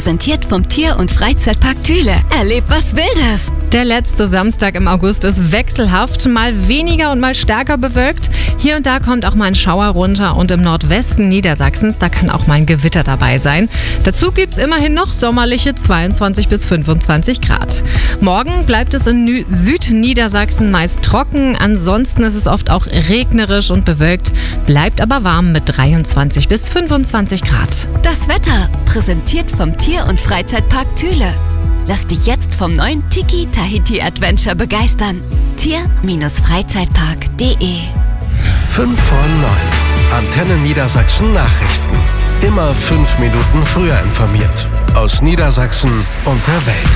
Präsentiert vom Tier- und Freizeitpark Thüle. Erleb was Wildes! Der letzte Samstag im August ist wechselhaft, mal weniger und mal stärker bewölkt. Hier und da kommt auch mal ein Schauer runter und im Nordwesten Niedersachsens, da kann auch mal ein Gewitter dabei sein. Dazu gibt's immerhin noch sommerliche 22 bis 25 Grad. Morgen bleibt es in Südniedersachsen meist trocken, ansonsten ist es oft auch regnerisch und bewölkt, bleibt aber warm mit 23 bis 25 Grad. Das Wetter, präsentiert vom Tier- und Freizeitpark Thüle. Lass dich jetzt vom neuen Tiki Tahiti Adventure begeistern. Tier-Freizeitpark.de 5 vor 9. Antenne Niedersachsen Nachrichten. Immer 5 Minuten früher informiert. Aus Niedersachsen und der Welt.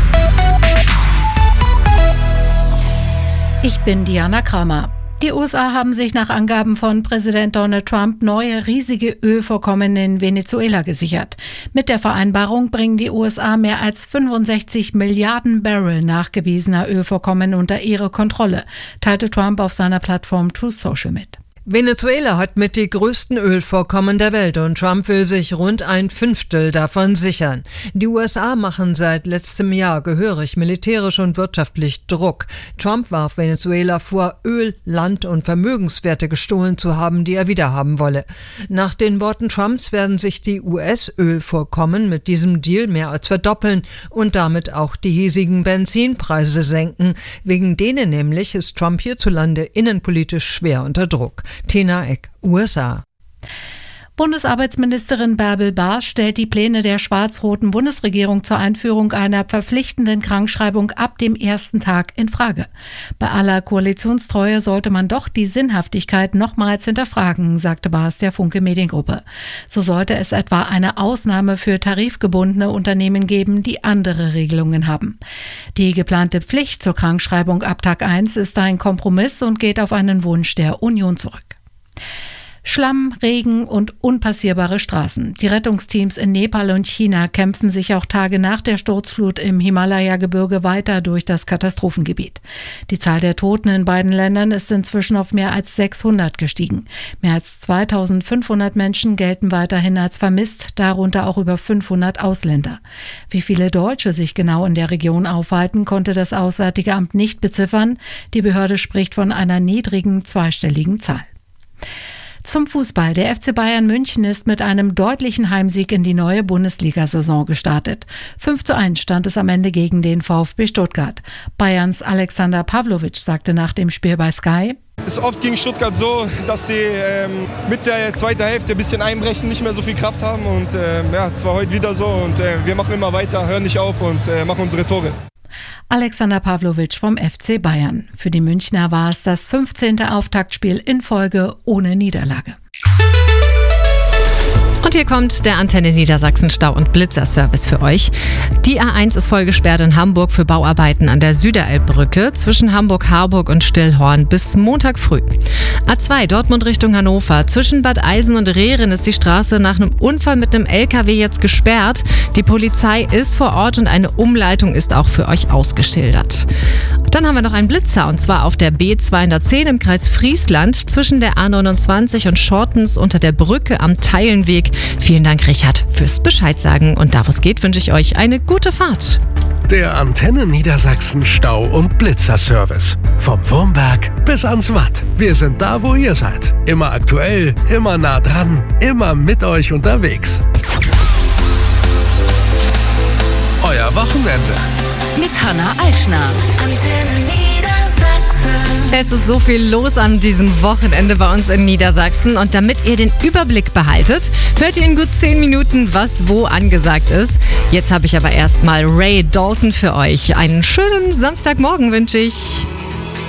Ich bin Diana Kramer. Die USA haben sich nach Angaben von Präsident Donald Trump neue riesige Ölvorkommen in Venezuela gesichert. Mit der Vereinbarung bringen die USA mehr als 65 Milliarden Barrel nachgewiesener Ölvorkommen unter ihre Kontrolle, teilte Trump auf seiner Plattform Truth Social mit. Venezuela hat mit die größten Ölvorkommen der Welt und Trump will sich rund 1/5 davon sichern. Die USA machen seit letztem Jahr gehörig militärisch und wirtschaftlich Druck. Trump warf Venezuela vor, Öl, Land und Vermögenswerte gestohlen zu haben, die er wiederhaben wolle. Nach den Worten Trumps werden sich die US-Ölvorkommen mit diesem Deal mehr als verdoppeln und damit auch die hiesigen Benzinpreise senken. Wegen denen nämlich ist Trump hierzulande innenpolitisch schwer unter Druck. Tina Eck, USA. Bundesarbeitsministerin Bärbel Baas stellt die Pläne der schwarz-roten Bundesregierung zur Einführung einer verpflichtenden Krankschreibung ab dem ersten Tag in Frage. Bei aller Koalitionstreue sollte man doch die Sinnhaftigkeit nochmals hinterfragen, sagte Baas der Funke Mediengruppe. So sollte es etwa eine Ausnahme für tarifgebundene Unternehmen geben, die andere Regelungen haben. Die geplante Pflicht zur Krankschreibung ab Tag 1 ist ein Kompromiss und geht auf einen Wunsch der Union zurück. Schlamm, Regen und unpassierbare Straßen. Die Rettungsteams in Nepal und China kämpfen sich auch Tage nach der Sturzflut im Himalaya-Gebirge weiter durch das Katastrophengebiet. Die Zahl der Toten in beiden Ländern ist inzwischen auf mehr als 600 gestiegen. Mehr als 2500 Menschen gelten weiterhin als vermisst, darunter auch über 500 Ausländer. Wie viele Deutsche sich genau in der Region aufhalten, konnte das Auswärtige Amt nicht beziffern. Die Behörde spricht von einer niedrigen zweistelligen Zahl. Zum Fußball. Der FC Bayern München ist mit einem deutlichen Heimsieg in die neue Bundesliga-Saison gestartet. 5:1 stand es am Ende gegen den VfB Stuttgart. Bayerns Alexander Pavlovic sagte nach dem Spiel bei Sky: Es ist oft gegen Stuttgart so, dass sie mit der zweiten Hälfte ein bisschen einbrechen, nicht mehr so viel Kraft haben. Und es war heute wieder so. Und wir machen immer weiter, hören nicht auf und machen unsere Tore. Alexander Pavlovic vom FC Bayern. Für die Münchner war es das 15. Auftaktspiel in Folge ohne Niederlage. Und hier kommt der Antenne Niedersachsen Stau- und Blitzerservice für euch. Die A1 ist voll gesperrt in Hamburg für Bauarbeiten an der Süderelbbrücke zwischen Hamburg-Harburg und Stillhorn bis Montag früh. A2 Dortmund Richtung Hannover. Zwischen Bad Eilsen und Rehren ist die Straße nach einem Unfall mit einem LKW jetzt gesperrt. Die Polizei ist vor Ort und eine Umleitung ist auch für euch ausgeschildert. Dann haben wir noch einen Blitzer und zwar auf der B210 im Kreis Friesland zwischen der A29 und Schortens unter der Brücke am Teilenweg. Vielen Dank, Richard, fürs Bescheid sagen. Und da, wo es geht, wünsche ich euch eine gute Fahrt. Der Antenne Niedersachsen Stau- und Blitzerservice. Vom Wurmberg bis ans Watt. Wir sind da, wo ihr seid. Immer aktuell, immer nah dran, immer mit euch unterwegs. Euer Wochenende. Mit Hanna Eichner. Antenne Niedersachsen. Es ist so viel los an diesem Wochenende bei uns in Niedersachsen. Und damit ihr den Überblick behaltet, hört ihr in gut 10 Minuten, was wo angesagt ist. Jetzt habe ich aber erstmal Ray Dalton für euch. Einen schönen Samstagmorgen wünsche ich.